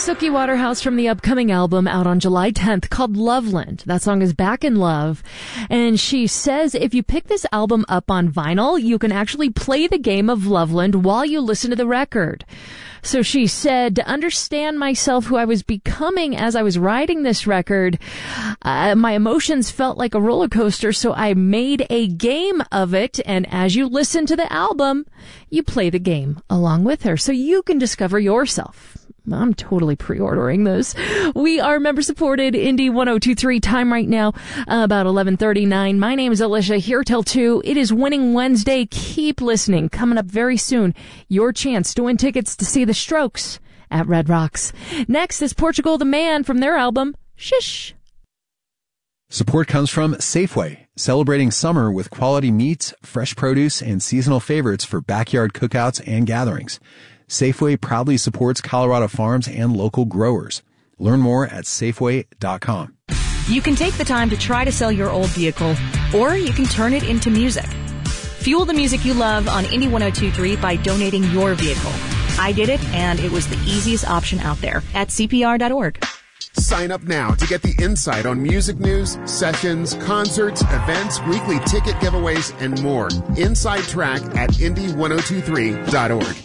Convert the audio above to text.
Suki Waterhouse from the upcoming album out on July 10th called Loveland. That song is Back in Love. And she says if you pick this album up on vinyl, you can actually play the game of Loveland while you listen to the record. So she said, to understand myself, who I was becoming as I was writing this record, my emotions felt like a roller coaster, so I made a game of it. And as you listen to the album, you play the game along with her so you can discover yourself. I'm totally pre-ordering this. We are member-supported Indie 102.3 time right now, about 11:39. My name is Alicia, here till 2. It is Winning Wednesday. Keep listening. Coming up very soon, your chance to win tickets to see The Strokes at Red Rocks. Next is Portugal the Man from their album, Shish. Support comes from Safeway, celebrating summer with quality meats, fresh produce, and seasonal favorites for backyard cookouts and gatherings. Safeway proudly supports Colorado farms and local growers. Learn more at Safeway.com. You can take the time to try to sell your old vehicle, or you can turn it into music. Fuel the music you love on Indie 102.3 by donating your vehicle. I did it, and it was the easiest option out there at CPR.org. Sign up now to get the insight on music news, sessions, concerts, events, weekly ticket giveaways, and more. Inside Track at Indie102.3.org.